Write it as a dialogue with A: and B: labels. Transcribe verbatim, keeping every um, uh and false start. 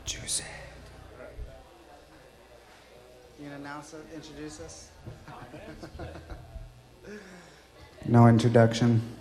A: Juicy.
B: You gonna announce it, introduce us?
A: No introduction.